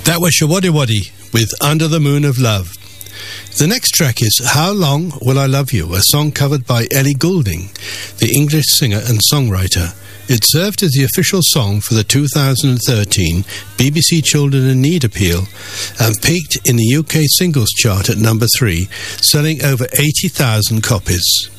That was Showaddywaddy with Under the Moon of Love. The next track is How Long Will I Love You, a song covered by Ellie Goulding, the English singer and songwriter. It served as the official song for the 2013 BBC Children in Need appeal and peaked in the UK singles chart at number 3, selling over 80,000 copies.